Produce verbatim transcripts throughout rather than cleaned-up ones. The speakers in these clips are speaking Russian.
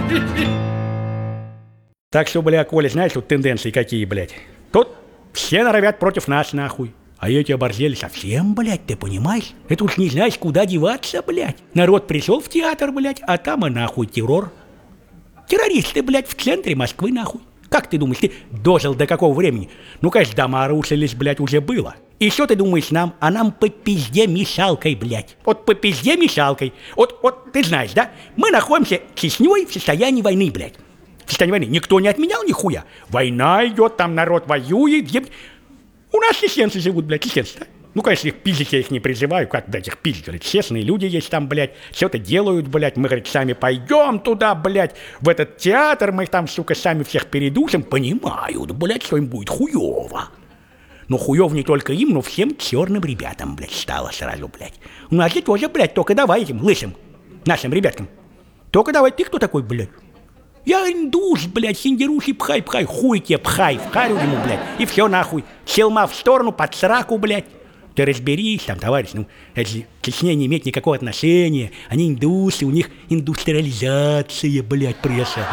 Так что, бля, Коля, знаешь, вот тенденции какие, блядь. Тут все норовят против нас, нахуй. А эти оборзели совсем, блядь, ты понимаешь? Это уж не знаешь, куда деваться, блядь. Народ пришел в театр, блядь, а там и нахуй террор. Террористы, блядь, в центре Москвы, нахуй. Как ты думаешь, ты дожил до какого времени? Ну, конечно, дома рушились, блядь, уже было. И что ты думаешь нам? А нам по пизде мешалкой, блядь. Вот по пизде мешалкой. Вот, вот, ты знаешь, да? Мы находимся с Чечней в состоянии войны, блядь. В состоянии войны. Никто не отменял нихуя. Война идет, там народ воюет. Еб... У нас чеченцы живут, блядь, чеченцы, да? Ну, конечно, их пиздить я их не призываю. Как, блядь, их пиздить? Говорит, честные люди есть там, блядь. Все это делают, блядь. Мы, говорит, сами пойдем туда, блядь. В этот театр мы их там, сука, сами всех передушим. Понимают, блядь, что им будет хуёво. Но хуёв не только им, но всем черным ребятам, блядь, стало сразу, блядь. У нас же тоже, блядь, только давай этим лысым, нашим ребяткам. Только давай, ты кто такой, блядь? Я индус, блядь, синдеруши, пхай, пхай, хуй тебе, пхай, вхарю ему, блядь, и все нахуй. Челма в сторону, под сраку, блядь. Ты разберись там, товарищ, ну, это же к Чечне не имеет никакого отношения. Они индусы, у них индустриализация, блядь, пресса.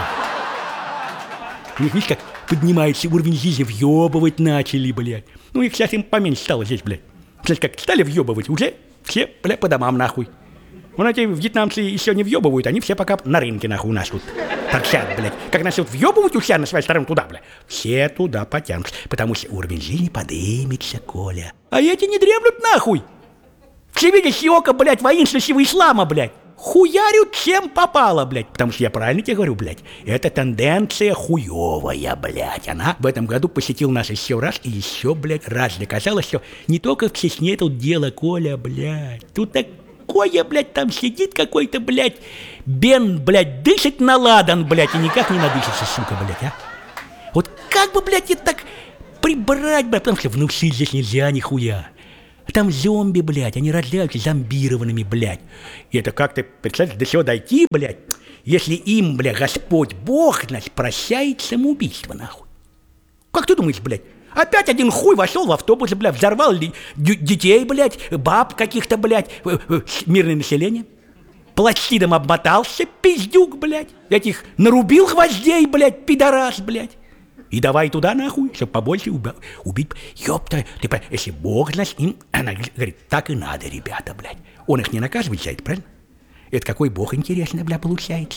У них, видишь, как поднимается уровень жизни, въебывать начали, блядь. Ну, их сейчас им поменьше стало здесь, блядь. Кстати, как стали въебывать, уже все, блядь, по домам, нахуй. Вон эти вьетнамцы еще не въебывают, они все пока на рынке, нахуй, у нас тут торчат, блядь. Как начнут въебывать у себя на своей стороне туда, блядь, все туда потянутся, потому что уровень жизни подымется, Коля. А эти не дремлют, нахуй. Все видят сиока, блядь, воинственного ислама, блядь. Хуярют чем попало, блядь. Потому что я правильно тебе говорю, блядь, это тенденция хуевая, блядь. Она в этом году посетила нас еще раз и еще, блядь, раз доказала, что не только в Чечне тут дело, Коля, блядь. Тут так... Коя, блядь, там сидит какой-то, блядь, Бен, блядь, дышит на ладан, блядь, и никак не надышится, сука, блядь, а? Вот как бы, блядь, это так прибрать, блядь, потому что внушить здесь нельзя нихуя. А там зомби, блядь, они рождаются зомбированными, блядь. И это как-то, представляешь, до чего дойти, блядь, если им, блядь, Господь Бог, значит, прощает самоубийство, нахуй. Как ты думаешь, блядь? Опять один хуй вошел в автобус, блядь, взорвал детей, блядь, баб каких-то, блядь, мирное население. Пластидом обмотался, пиздюк, блядь. Этих нарубил гвоздей, блядь, пидорас, блядь. И давай туда, нахуй, чтобы побольше уби- убить. Ёпта, ты понимаешь, если Бог, значит, им, она говорит, так и надо, ребята, блядь. Он их не наказывает за это, правильно? Это какой Бог, интересно, блядь, получается.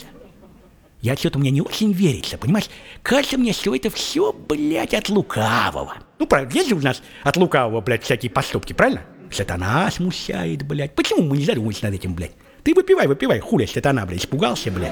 Я что-то мне не очень верится, понимаешь? Кажется мне, что это все, блядь, от лукавого. Ну, правда, есть же у нас от лукавого, блядь, всякие поступки, правильно? Сатана смущает, блядь. Почему мы не задумываемся над этим, блядь? Ты выпивай, выпивай, хули сатана, блядь, испугался, блядь.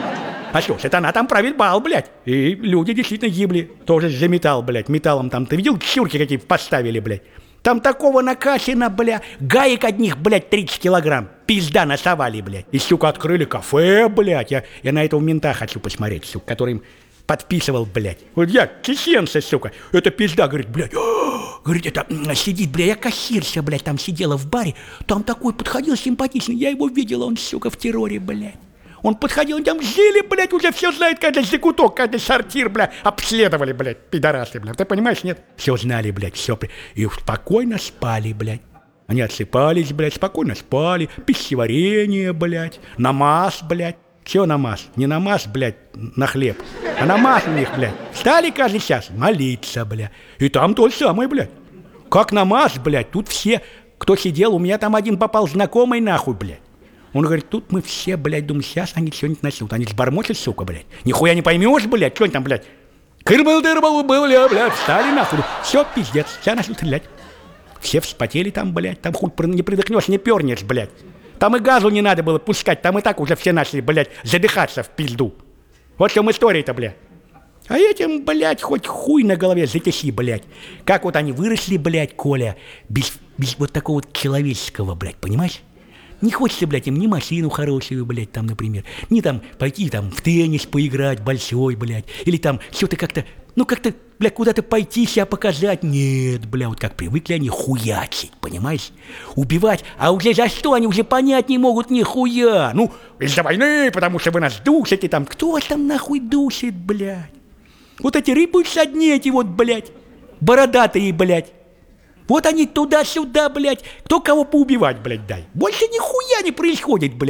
А что, сатана там правит бал, блядь. И люди действительно гибли. Тоже за металл, блядь, металлом там. Ты видел, чурки какие поставили, блядь? Там такого накачано, бля, гаек одних, блядь, тридцать килограмм. Пизда насовали, блядь. И, сука, открыли кафе, блядь. Я, я на этого мента хочу посмотреть, сука, который им подписывал, блядь. Вот я, чеченцы, сука. Это пизда, говорит, блядь. Говорит, это сидит, блядь, я кассирша, блядь, там сидела в баре. Там такой подходил симпатичный. Я его видела, он, сука, в терроре, блядь. Он подходил, он там жили, блядь, уже все знает, каждый закуток, каждый сортир, блядь, обследовали, блядь, пидорасы, блядь. Ты понимаешь, нет? Все знали, блядь, все. И спокойно спали, блядь. Они отсыпались, блядь, спокойно спали. Пищеварение, блядь, намаз, блядь. Все намаз? Не намаз, блядь, на хлеб, а намаз у них, блядь. Стали каждый час молиться, блядь. И там то же самое, блядь. Как намаз, блядь, тут все, кто сидел, у меня там один попал знакомый, нахуй, блядь. Он говорит, тут мы все, блядь, думаем, сейчас они что-нибудь начнут. Они сбормочут, сука, блядь. Нихуя не поймешь, блядь, что они там, блядь. Кырбал-дырбал, бля, блядь, встали нахуй. Все, пиздец, сейчас начнут стрелять. Все вспотели там, блядь, там хуй не придохнешь, не пернешь, блядь. Там и газу не надо было пускать, там и так уже все начали, блядь, задыхаться в пизду. Вот в чем история-то, блядь. А этим, блядь, хоть хуй на голове затеси, блядь. Как вот они выросли, блядь, Коля, без, без вот такого вот человеческого, блядь, понимаешь? Не хочется, блядь, им ни машину хорошую, блядь, там, например, ни там пойти там в теннис поиграть большой, блядь, или там что-то как-то, ну как-то, блядь, куда-то пойти себя показать. Нет, бля, вот как привыкли они хуячить, понимаешь? Убивать, а уже за что они уже понять не могут нихуя. Ну, из-за войны, потому что вы нас душите там. Кто вас там нахуй душит, блядь? Вот эти рыпаются одни эти вот, блядь, бородатые, блядь. Вот они туда-сюда, блядь, кто кого поубивать, блядь, дай. Больше нихуя не происходит, блядь.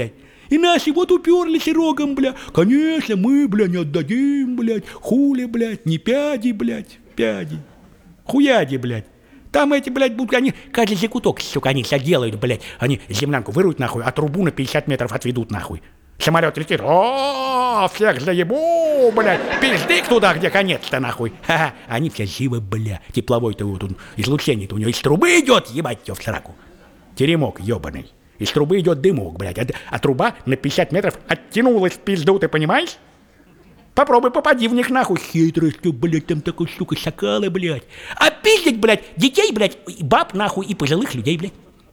И наши вот уперлись рогом, бля. Конечно, мы, бля, не отдадим, блядь. Хули, блядь, не пяди, блядь, пяди. Хуяди, блядь. Там эти, блядь, будут, они, каждый закуток, сука, они соделают, блядь. Они землянку выруют, нахуй, а трубу на пятьдесят метров отведут, нахуй. Самолет летит, о, всех заебу, блядь, пиздык туда, где конец-то, нахуй. Ха-ха, они все живы, бля. Тепловой-то вот он, излучение-то у него из трубы идет, ебать тебя в сраку. Теремок ебаный. Из трубы идет дымок, блядь, а, а труба на пятьдесят метров оттянулась в пизду, ты понимаешь? Попробуй попади в них, нахуй. Хитрость, блядь, там такой, сука, шакалы, блядь. А пиздить, блядь, детей, блядь, баб, нахуй, и пожилых людей, блядь.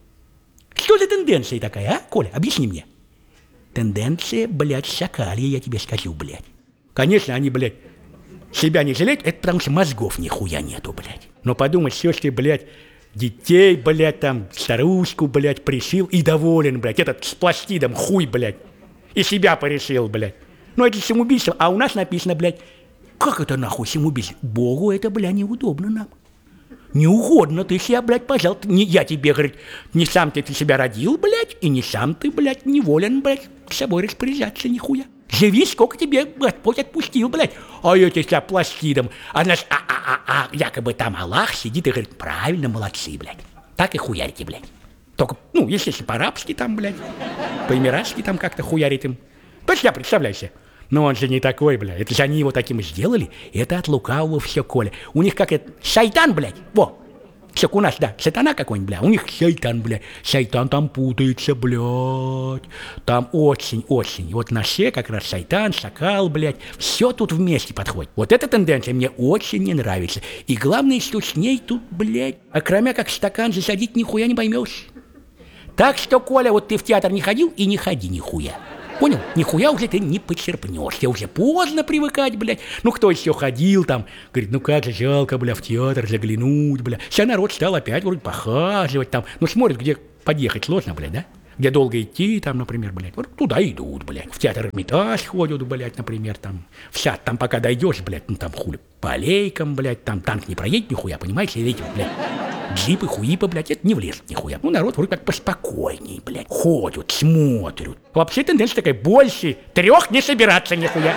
Что за тенденция такая, а, Коля? Объясни мне. Тенденция, блядь, шакалья, я тебе скажу, блядь. Конечно, они, блядь, себя не жалеют, это потому что мозгов нихуя нету, блядь. Но подумай, все, что ты, блядь, детей, блядь, там, старушку, блядь, пришил и доволен, блядь, этот с пластидом хуй, блядь, и себя порешил, блядь. Ну это самоубийство, а у нас написано, блядь, как это нахуй самоубийство? Богу это, блядь, неудобно нам. Не угодно ты себя, блядь, пожалуйста, не я тебе, говорит, не сам ты, ты себя родил, блядь, и не сам ты, блядь, не волен, блядь, с собой распоряжаться нихуя. Живи, сколько тебе Господь отпустил, блядь. А эти себя пластидом, а, наш, а, а, а, а якобы там Аллах сидит и говорит, правильно, молодцы, блядь. Так и хуярите, блядь. Только, ну, естественно, по-арабски там, блядь, по-эмиратски там как-то хуярит им. То есть я представляю себе. Но он же не такой, бля. Это же они его таким сделали. Это от лукавого все, Коля. У них как это... Шайтан, блядь. Во. Все, у нас, да. Сатана какой-нибудь, бля. У них шайтан, бля. Шайтан там путается, блядь. Там очень-очень. Вот на все как раз шайтан, шакал, блядь. Все тут вместе подходит. Вот эта тенденция мне очень не нравится. И главное, что с ней тут, блядь, окромя как стакан засадить нихуя не поймешь. Так что, Коля, вот ты в театр не ходил и не ходи нихуя. Понял? Нихуя уже ты не почерпнешь. Тебе уже поздно привыкать, блядь. Ну, кто еще ходил там? Говорит, ну как же жалко, бля, в театр заглянуть, бля. Сейчас народ стал опять вроде похаживать там. Ну, смотрит, где подъехать сложно, блядь, да? Где долго идти, там, например, блядь. Вот туда идут, блядь. В театр Эрмитаж ходят, блядь, например, там. В сад там пока дойдешь, блядь, ну там хули. По аллейкам, блядь, там танк не проедет нихуя, понимаешь? И эти, блядь, джипы, хуипы, блядь, это не влезет нихуя. Ну, народ вроде как поспокойней, блядь. Ходят, смотрят. Вообще тенденция такая, больше трех не собираться нихуя.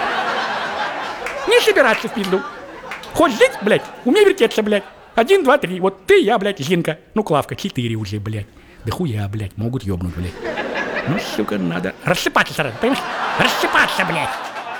Не собираться в пизду. Хоть жить, блядь, умей вертеться, блядь. Один, два, три. Вот ты, я, блядь, Зинка. Ну, Клавка, четыре уже, блядь. Да хуя, блядь, могут ёбнуть, блядь. Ну, сука, надо рассыпаться сразу, понимаешь? Рассыпаться, блядь.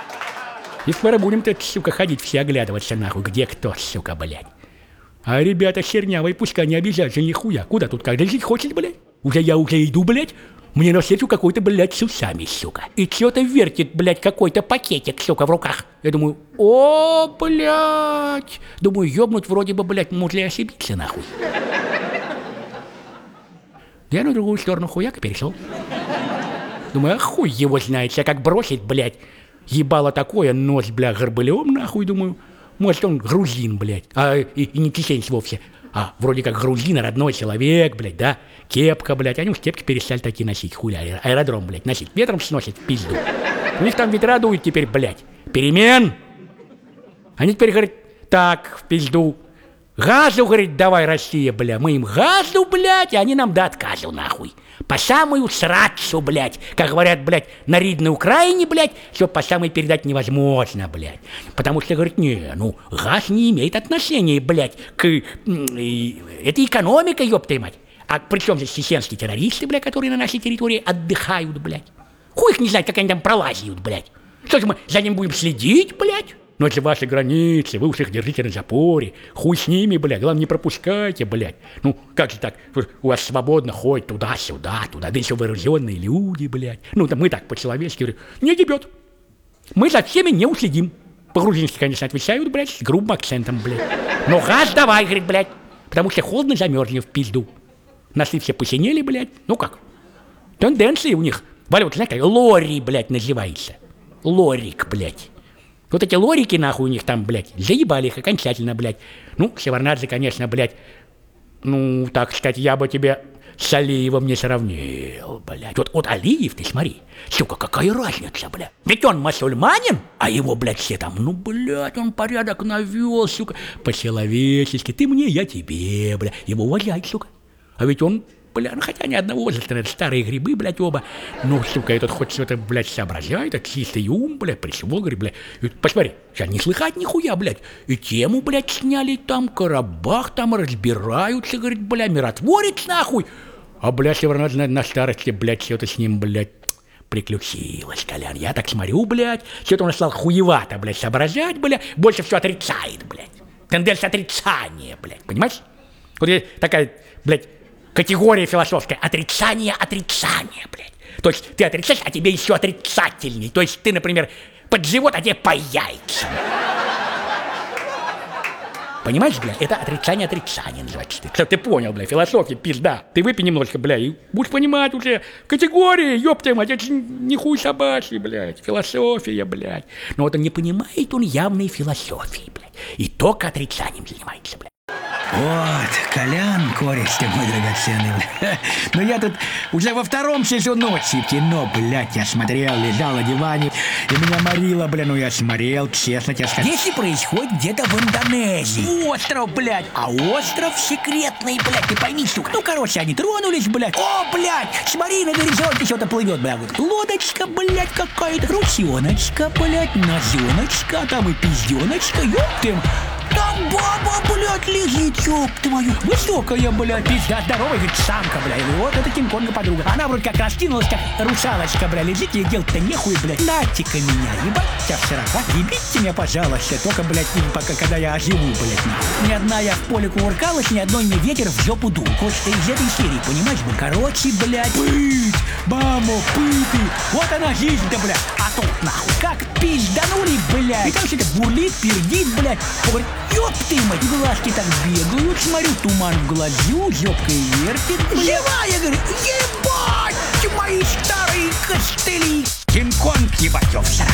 И скоро будем-то, сука, ходить все оглядываться, нахуй, где кто, сука, блядь. А ребята хернявые, пускай не обижаются нихуя. Куда тут как жить хочет, блядь? Уже я уже иду, блядь. Мне на встречу какой-то, блядь, с усами, сука. И что-то вертит, блядь, какой-то пакетик, сука, в руках. Я думаю, о, блядь. Думаю, ёбнуть вроде бы, блядь, может ли ошибиться, нахуй. Я на другую сторону хуяка перешел. Думаю, а хуй его знает, себя как бросить, блядь. Ебало такое, нос, бля, горбылем, нахуй, думаю. Может, он грузин, блядь, а и, и не чеченец вовсе. А вроде как грузин, родной человек, блядь, да. Кепка, блядь, они уж кепки перестали такие носить, хуля, аэродром, блядь, носить. Ветром сносит в пизду. У них там ветра дуют теперь, блядь. Перемен. Они теперь говорят, так, в пизду. Газу, говорит, давай, Россия, бля. Мы им газу, блядь, и они нам да отказу, нахуй. По самую срацу, блядь. Как говорят, блядь, на Ридной Украине, блядь, все по самой передать невозможно, блядь. Потому что, говорит, не, ну, газ не имеет отношения, блядь, к... И, это экономика, ёпта мать. А при чем здесь чеченские террористы, блядь, которые на нашей территории отдыхают, блядь? Хуй их не знает, как они там пролазят, блядь. Что же мы за ним будем следить, блядь? Но это же ваши границы, вы уж их держите на запоре. Хуй с ними, блядь, главное, не пропускайте, блядь. Ну, как же так, у вас свободно ходит туда-сюда, туда, да еще вооруженные люди, блядь. Ну, да мы так по-человечески говорим, не ебет. Мы за всеми не уследим. По-грузински, конечно, отвечают, блядь, с грубым акцентом, блядь. Но газ давай, говорит, блядь, потому что холодно замерзли в пизду. Носы все посинели, блядь, ну как? Тенденции у них. Валют, знаешь, как лори, блядь, называется. Лорик, блядь. Вот эти лорики, нахуй, у них там, блядь, заебали их окончательно, блядь. Ну, Шеварнадзе, конечно, блядь, ну, так сказать, я бы тебе с Алиевым не сравнил, блядь. Вот, вот Алиев, ты смотри, сука, какая разница, блядь. Ведь он мусульманин, а его, блядь, все там, ну, блядь, он порядок навел, сука, по-человечески. Ты мне, я тебе, блядь, его уважай, сука. А ведь он бля, ну хотя ни одного возраста, это старые грибы, блядь, оба. Ну, сука, этот хоть что-то, блядь, соображает, это чистый ум, блядь, пришел, говорит, блядь. И, посмотри, сейчас не слыхать нихуя, блядь. И тему, блядь, сняли там, Карабах там разбираются, говорит, бля, миротворец нахуй. А, блядь, Севернадзе, на, на старости, блядь, что-то с ним, блядь, приключилось, Колян. Я так смотрю, блядь, что-то он стал хуевато, блядь, соображать, блядь, больше все отрицает, блядь. Тенденция отрицания, блядь, понимаешь? Вот такая, блядь, категория философская. Отрицание, отрицание, блядь. То есть ты отрицаешь, а тебе еще отрицательней. То есть ты, например, под живот, а тебе по яйцам. Понимаешь, блядь, это отрицание отрицания называется. Ты, ты понял, блядь, философия, пизда. Ты выпей немножко, блядь, и будешь понимать уже категории, ёпта мать, это не хуй собачий, блядь, философия, блядь. Но вот он не понимает, он явной философии, блядь, и только отрицанием занимается, блядь. Вот, Колян, кореш ты мой драгоценный, бля. Но я тут уже во втором часу ночи в кино, блядь, я смотрел, лежал на диване, и меня морило, бля, ну я смотрел, честно тебе скажу. Если происходит где-то в Индонезии. Остров, блядь, а остров секретный, блядь, ты пойми, сука. Ну, короче, они тронулись, блядь. О, блядь, смотри, на горизонте что-то плывет, блядь. Лодочка, блядь, какая-то, русеночка, блядь, назеночка, там и пизденочка, ёптым. Там баба, блядь, лежит, ёб ты мою. Высокая, блядь, пизда, здоровая, ведь самка, блядь. И вот это Кинг-Конга подруга. Она вроде как раскинулась, как русалочка, блядь, лежит, ей делать-то нехуй, блядь. Дайте-ка меня, ебать, тебя в сорока. Ебите меня, пожалуйста, только, блядь, пока, когда я оживу, блядь, нахуй. Ни одна я в поле кувыркалась, ни одной мне ветер в жопу дул. Вот что из этой серии, понимаешь, блядь? Короче, блядь, пыть, мамо, пыты. Вот она жизнь-то, блядь. А тут, нахуй, как пизданули, блядь. И там что-то бурлит, пердит, блядь. Говорит, ёб ты мать, глазки так бегают, смотрю, туман в глазу, жопкой вертит. Живая, говорит, ебать, мои старые костыли. Кинг-Конг, ебать, ёб сара.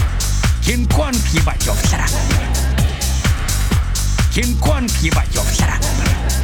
Кинг-Конг, ебать, ёб сара. Кинг-Конг, ебать, ёб сара.